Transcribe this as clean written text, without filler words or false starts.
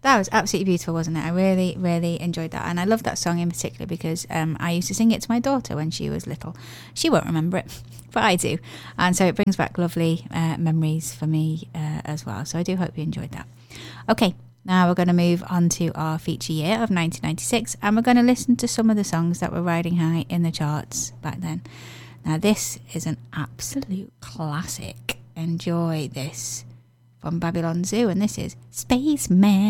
That was absolutely beautiful, wasn't it? I really, really enjoyed that. And I love that song in particular because I used to sing it to my daughter when she was little. She won't remember it, but I do. And so it brings back lovely memories for me as well. So I do hope you enjoyed that. Okay, now we're going to move on to our feature year of 1996. And we're going to listen to some of the songs that were riding high in the charts back then. Now this is an absolute classic. Enjoy this. From Babylon Zoo, and this is Spaceman.